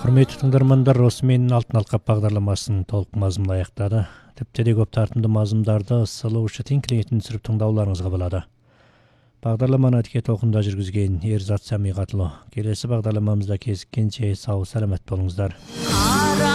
Құрметті тыңдармандар, осымен алтын алқап бағдарламасының толық мазмұны аяқтады. Тіпті де көп тартымды мазмұндарды ысылу үшін клиентін түсіріп тыңдауларыңызға болады. Бағдарламаны тіке толқында жүргізген Ерзат Самиғатұлы. Келесі бағдарламамызда кезіккенше сау саламат болыңыздар.